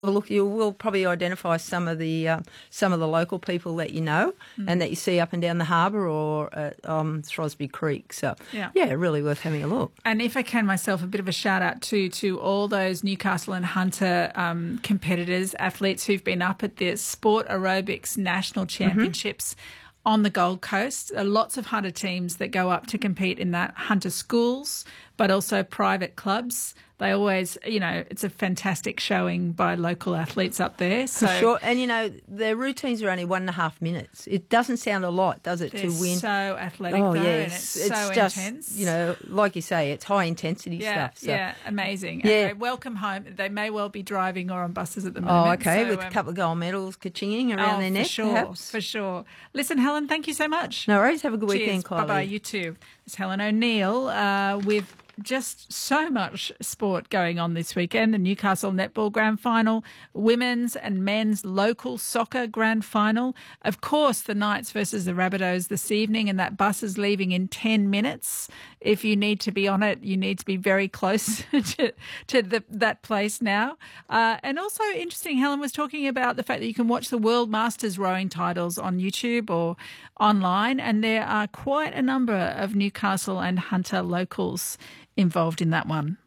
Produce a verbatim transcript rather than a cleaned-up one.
Well, look, you will probably identify some of the uh, some of the local people that you know mm. and that you see up and down the harbour or at um, Throsby Creek. So, yeah. yeah, really worth having a look. And if I can myself, a bit of a shout out too to all those Newcastle and Hunter um, competitors, athletes who've been up at the Sport Aerobics National Championships mm-hmm. on the Gold Coast. There are lots of Hunter teams that go up to compete in that, Hunter schools, but also private clubs. They always, you know, it's a fantastic showing by local athletes up there. So. For sure. And, you know, their routines are only one and a half minutes. It doesn't sound a lot, does it, They're to win? so athletic, oh, though, yeah, and it's, it's, it's so just, intense. You know, like you say, it's high-intensity yeah, stuff. So. Yeah, amazing. Yeah. Okay, welcome home. They may well be driving or on buses at the moment. Oh, okay, so, with um, a couple of gold medals ka-chinging around oh, their neck, for sure, perhaps. for sure. Listen, Helen, thank you so much. No worries. Have a good Cheers. weekend, Chloe. Bye-bye, you too. It's Helen O'Neill uh, with just so much sport going on this weekend. The Newcastle Netball Grand Final, women's and men's local soccer Grand Final. Of course, the Knights versus the Rabbitohs this evening, and that bus is leaving in ten minutes. If you need to be on it, you need to be very close to, to the, that place now. Uh, and also interesting, Helen was talking about the fact that you can watch the World Masters rowing titles on YouTube or online, and there are quite a number of Newcastle and Hunter locals involved in that one.